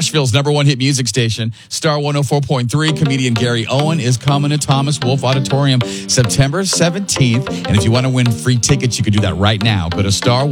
Nashville's #1 hit music station, Star 104.3, comedian Gary Owen is coming to Thomas Wolfe Auditorium September 17th. And if you want to win free tickets, you can do that right now. Go to Star